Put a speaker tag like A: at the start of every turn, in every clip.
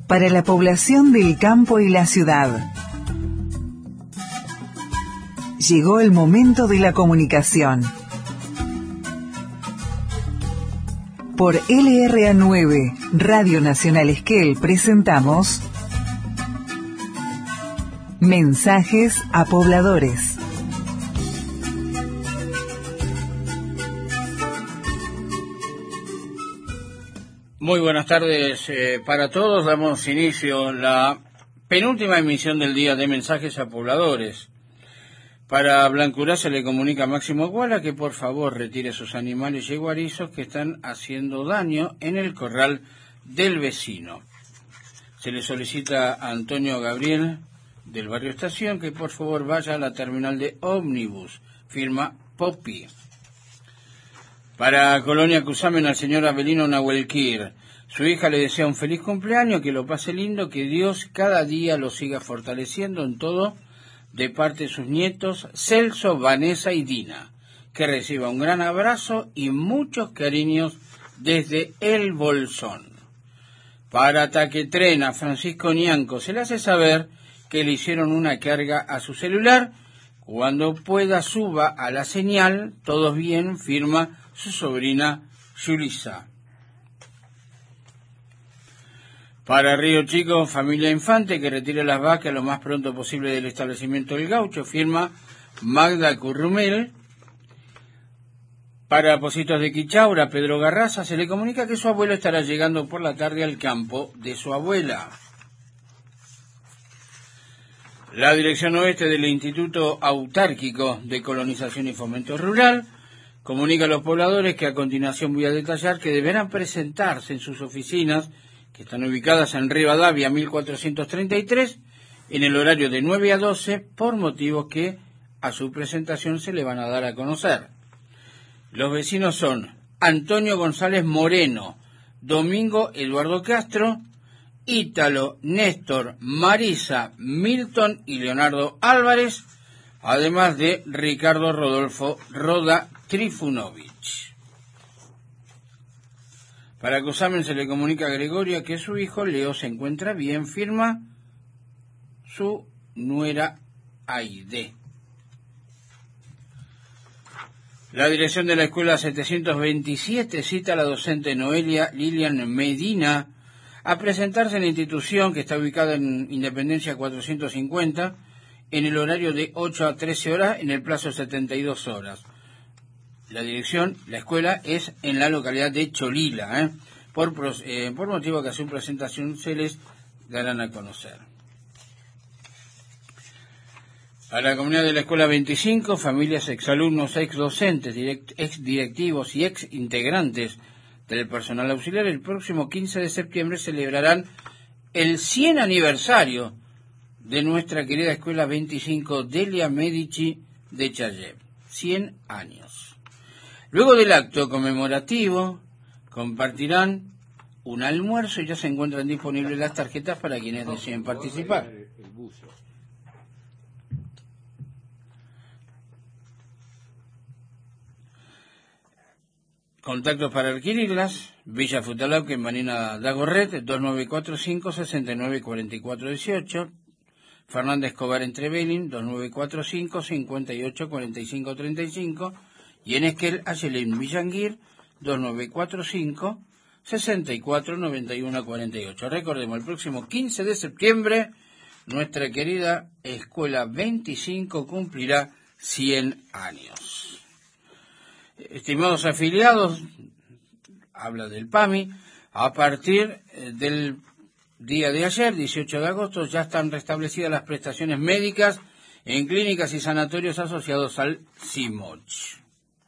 A: para la población del campo y la ciudad. Llegó el momento de la comunicación. Por LRA9, Radio Nacional Esquel, presentamos Mensajes a Pobladores.
B: Muy buenas tardes para todos. Damos inicio a la penúltima emisión del día de Mensajes a Pobladores. Para Blancurá se le comunica a Máximo Guala que por favor retire sus animales yeguarizos que están haciendo daño en el corral del vecino. Se le solicita a Antonio Gabriel del barrio Estación que por favor vaya a la terminal de ómnibus, firma Popi. Para Colonia Cusamen al señor Abelino Nahuelquir, su hija le desea un feliz cumpleaños, que lo pase lindo, que Dios cada día lo siga fortaleciendo en todo, de parte de sus nietos Celso, Vanessa y Dina, que reciba un gran abrazo y muchos cariños desde El Bolsón. Para Taquetren a Francisco Nianco se le hace saber que le hicieron una carga a su celular. Cuando pueda suba a la señal, todos bien, firma su sobrina Yulisa. Para Río Chico, familia Infante, que retire las vacas lo más pronto posible del establecimiento del Gaucho, firma Magda Currumel. Para Positos de Quichaura, Pedro Garraza, se le comunica que su abuelo estará llegando por la tarde al campo de su abuela. La Dirección Oeste del Instituto Autárquico de Colonización y Fomento Rural comunica a los pobladores que a continuación voy a detallar que deberán presentarse en sus oficinas, que están ubicadas en Rivadavia 1433, en el horario de 9 a 12, por motivos que a su presentación se le van a dar a conocer. Los vecinos son Antonio González Moreno, Domingo Eduardo Castro, Ítalo, Néstor, Marisa, Milton y Leonardo Álvarez, además de Ricardo Rodolfo Roda Trifunovich. Para Cusamen se le comunica a Gregoria que su hijo Leo se encuentra bien, firma su nuera Aide. La dirección de la escuela 727 cita a la docente Noelia Lilian Medina a presentarse en la institución que está ubicada en Independencia 450 en el horario de 8 a 13 horas en el plazo de 72 horas. La dirección, la escuela, es en la localidad de Cholila. Por motivo que a su presentación se les darán a conocer. A la comunidad de la Escuela 25, familias, exalumnos, exdocentes, exdirectivos y exintegrantes del personal auxiliar, el próximo 15 de septiembre celebrarán el 100 aniversario de nuestra querida Escuela 25 Delia Medici de Chayev. 100 años. Luego del acto conmemorativo, compartirán un almuerzo y ya se encuentran disponibles las tarjetas para quienes deseen participar. Contactos para adquirirlas: Villa Futalauque en Marina Dagorret, 2945-694418, Fernández Escobar en Trevelin, 2945-584535, y en Esquel, Ayelén Villanguir, 2945-649148. Recordemos, el próximo 15 de septiembre, nuestra querida Escuela 25 cumplirá 100 años. Estimados afiliados, habla del PAMI, a partir del día de ayer, 18 de agosto, ya están restablecidas las prestaciones médicas en clínicas y sanatorios asociados al CIMOCH.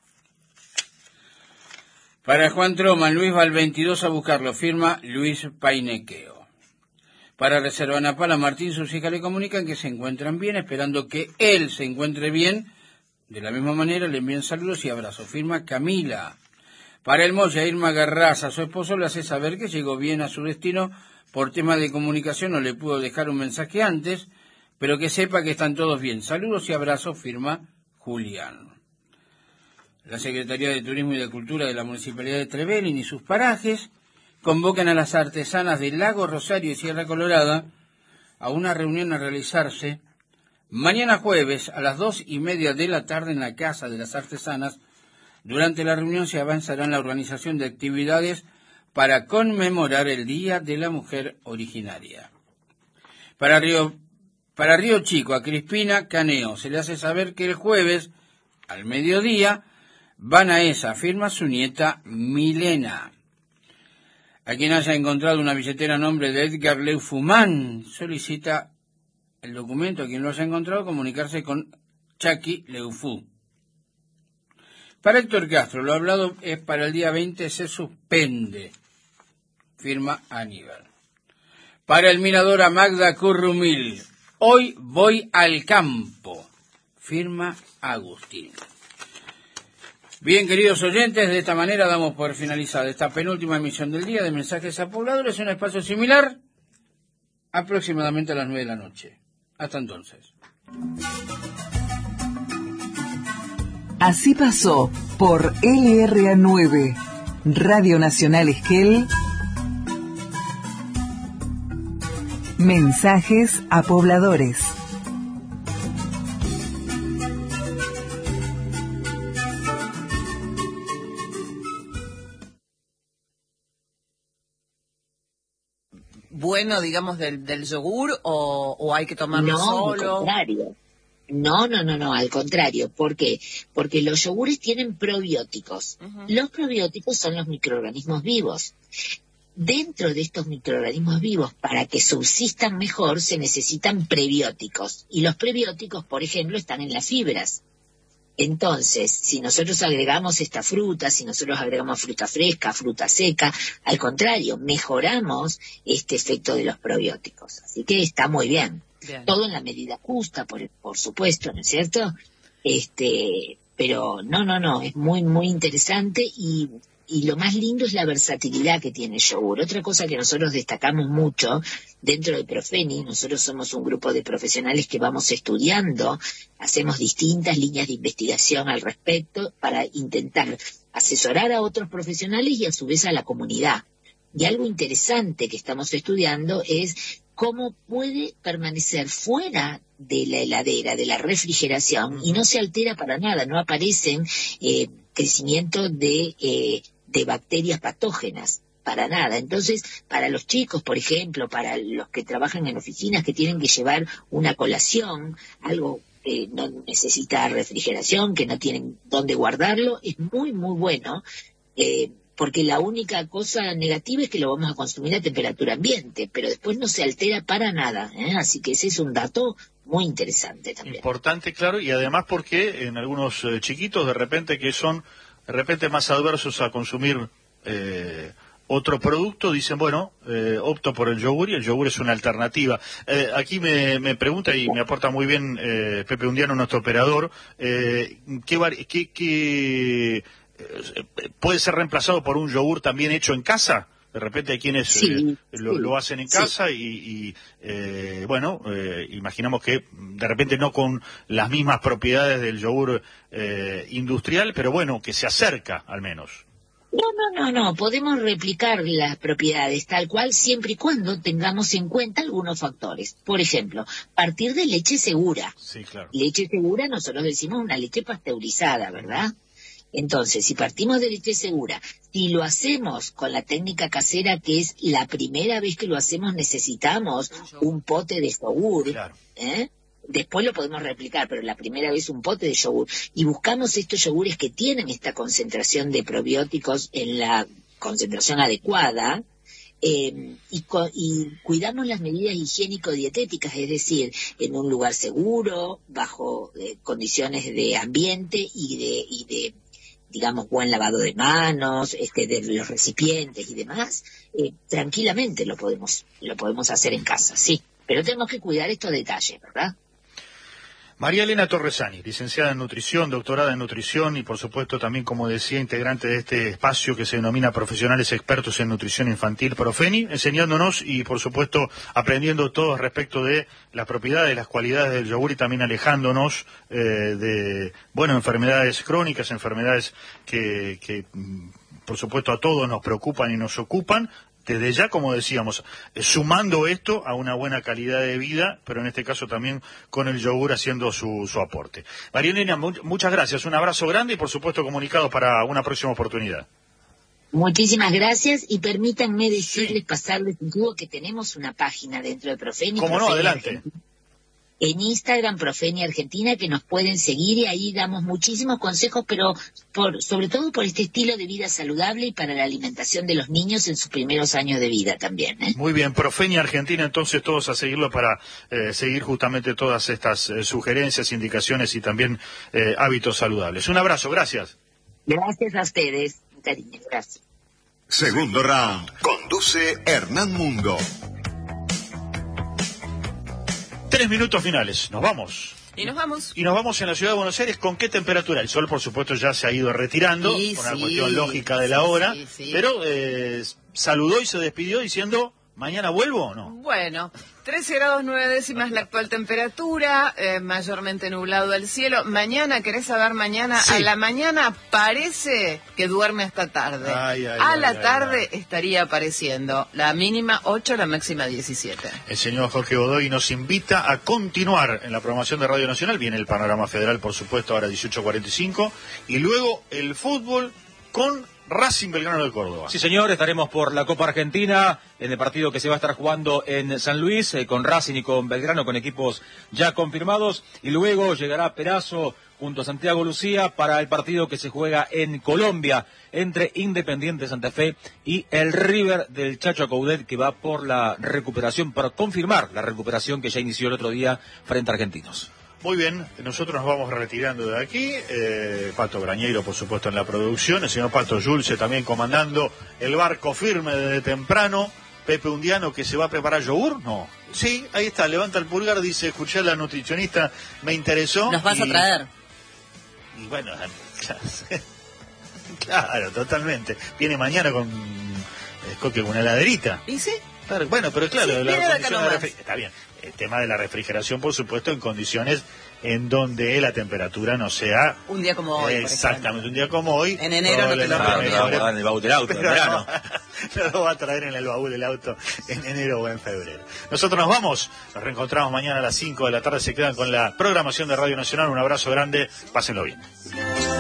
B: Para Juan Troman, Luis va al 22 a buscarlo, firma Luis Painequeo. Para Reserva Napala, Martín, sus hijas le comunican que se encuentran bien, esperando que él se encuentre bien. De la misma manera le envían saludos y abrazos, firma Camila. Para el Moya, Irma Garraza, su esposo, le hace saber que llegó bien a su destino. Por tema de comunicación no le pudo dejar un mensaje antes, pero que sepa que están todos bien. Saludos y abrazos, firma Julián. La Secretaría de Turismo y de Cultura de la Municipalidad de Trevelin y sus parajes convocan a las artesanas de Lago Rosario y Sierra Colorada a una reunión a realizarse mañana jueves a las 2:30 de la tarde en la Casa de las Artesanas. Durante la reunión se avanzará en la organización de actividades para conmemorar el Día de la Mujer Originaria. Para Río Chico, a Crispina Caneo, se le hace saber que el jueves, al mediodía, van a esa, afirma su nieta Milena. A quien haya encontrado una billetera a nombre de Edgar Leufumán, solicita el documento a quien lo haya encontrado comunicarse con Chucky Leufú. Para Héctor Castro, lo hablado es para el día 20, se suspende, firma Aníbal. Para el mirador a Magda Currumil, hoy voy al campo, firma Agustín. Bien, queridos oyentes, de esta manera damos por finalizada esta penúltima emisión del día de Mensajes a Pobladores, un espacio similar, aproximadamente a las 9 de la noche. Hasta entonces.
A: Así pasó por LRA9, Radio Nacional Esquel, Mensajes a Pobladores.
C: Bueno, digamos, del yogur o hay que tomarlo solo?
D: Al contrario. No, al contrario. ¿Por qué? Porque los yogures tienen probióticos. Los probióticos son los microorganismos vivos. Dentro de estos microorganismos vivos, para que subsistan mejor, se necesitan prebióticos. Y los prebióticos, por ejemplo, están en las fibras. Entonces, si nosotros agregamos esta fruta, si nosotros agregamos fruta fresca, fruta seca, al contrario, mejoramos este efecto de los probióticos. Así que está muy bien. Todo en la medida justa, por supuesto, ¿no es cierto? Pero no, es muy, muy interesante y lo más lindo es la versatilidad que tiene el yogur. Otra cosa que nosotros destacamos mucho dentro de Profeni, nosotros somos un grupo de profesionales que vamos estudiando, hacemos distintas líneas de investigación al respecto para intentar asesorar a otros profesionales y a su vez a la comunidad. Y algo interesante que estamos estudiando es cómo puede permanecer fuera de la heladera, de la refrigeración, y no se altera para nada, no aparecen crecimiento de bacterias patógenas, para nada. Entonces, para los chicos, por ejemplo, para los que trabajan en oficinas que tienen que llevar una colación, algo que no necesita refrigeración, que no tienen dónde guardarlo, es muy, muy bueno, porque la única cosa negativa es que lo vamos a consumir a temperatura ambiente, pero después no se altera para nada, así que ese es un dato muy interesante también.
E: Importante, claro, y además porque en algunos chiquitos de repente más adversos a consumir otro producto, dicen, bueno, opto por el yogur y el yogur es una alternativa. Aquí me pregunta y me aporta muy bien Pepe Undiano, nuestro operador, ¿qué puede ser reemplazado por un yogur también hecho en casa? De repente hay quienes lo hacen en casa y imaginamos que de repente no con las mismas propiedades del yogur industrial, pero bueno, que se acerca al menos.
D: No, podemos replicar las propiedades tal cual siempre y cuando tengamos en cuenta algunos factores. Por ejemplo, partir de leche segura.
E: Sí, claro.
D: Leche segura, nosotros decimos una leche pasteurizada, ¿verdad? Entonces, si partimos de leche segura, si lo hacemos con la técnica casera, que es la primera vez que lo hacemos, necesitamos un pote de yogur,
E: claro.
D: Después lo podemos replicar, pero la primera vez un pote de yogur. Y buscamos estos yogures que tienen esta concentración de probióticos en la concentración adecuada, y cuidamos las medidas higiénico-dietéticas, es decir, en un lugar seguro, bajo condiciones de ambiente y de digamos, buen lavado de manos, de los recipientes y demás, tranquilamente lo podemos hacer en casa, sí. Pero tenemos que cuidar estos detalles, ¿verdad?
E: María Elena Torresani, licenciada en nutrición, doctorada en nutrición y por supuesto también, como decía, integrante de este espacio que se denomina Profesionales Expertos en Nutrición Infantil, Profeni, enseñándonos y por supuesto aprendiendo todos respecto de las propiedades, las cualidades del yogur y también alejándonos de enfermedades crónicas, enfermedades que por supuesto a todos nos preocupan y nos ocupan, desde ya, como decíamos, sumando esto a una buena calidad de vida, pero en este caso también con el yogur haciendo su aporte. María Elena, muchas gracias, un abrazo grande y por supuesto comunicados para una próxima oportunidad.
D: Muchísimas gracias y permítanme decirles, pasarles un tubo que tenemos una página dentro de Profeni.
E: ¿Cómo no? Adelante.
D: Argentina. En Instagram, Profeni Argentina, que nos pueden seguir y ahí damos muchísimos consejos, pero sobre todo por este estilo de vida saludable y para la alimentación de los niños en sus primeros años de vida también.
E: Muy bien, Profeni Argentina, entonces todos a seguirlo para seguir justamente todas estas sugerencias, indicaciones y también hábitos saludables. Un abrazo, gracias.
D: Gracias a ustedes, cariño, gracias.
F: Segundo round, conduce Hernán Mundo.
E: 3 minutos finales, nos vamos.
C: Y nos vamos.
E: Y nos vamos en la ciudad de Buenos Aires, ¿con qué temperatura? El sol, por supuesto, ya se ha ido retirando,
C: Sí,
E: por una
C: sí,
E: cuestión lógica de la hora,
C: sí.
E: pero saludó y se despidió diciendo, ¿mañana vuelvo o no?
C: Bueno, 13 grados 9 décimas la actual temperatura, mayormente nublado el cielo. Mañana, ¿querés saber mañana?
E: Sí.
C: A la mañana parece que duerme hasta tarde. A la tarde estaría apareciendo la mínima 8, la máxima 17.
E: El señor Jorge Godoy nos invita a continuar en la programación de Radio Nacional. Viene el Panorama Federal, por supuesto, ahora 18:45. Y luego el fútbol con Racing Belgrano de Córdoba.
G: Sí, señor, estaremos por la Copa Argentina, en el partido que se va a estar jugando en San Luis, con Racing y con Belgrano, con equipos ya confirmados. Y luego llegará Perazo junto a Santiago Lucía para el partido que se juega en Colombia, entre Independiente Santa Fe y el River del Chacho Coudet, que va por la recuperación, para confirmar la recuperación que ya inició el otro día frente a Argentinos.
E: Muy bien, nosotros nos vamos retirando de aquí. Pato Brañeiro, por supuesto, en la producción. El señor Pato Yulce también comandando el barco firme desde temprano. Pepe Undiano, que se va a preparar yogur, ¿no? Sí, ahí está, levanta el pulgar, dice, escuché a la nutricionista, me interesó.
C: ¿Nos vas a traer?
E: Y bueno, claro, totalmente. Viene mañana con una heladerita.
C: ¿Y sí?
E: Bueno, pero claro,
C: Sí,
E: está bien. El tema de la refrigeración, por supuesto, en condiciones en donde la temperatura no sea...
C: Un día como hoy,
E: exactamente, un día como hoy.
C: En enero no te lo
G: en el baúl del auto, en verano.
E: No lo va a traer en el baúl del auto en enero o en febrero. Nosotros nos vamos, nos reencontramos mañana a las 5 de la tarde. Se quedan con la programación de Radio Nacional. Un abrazo grande, pásenlo bien.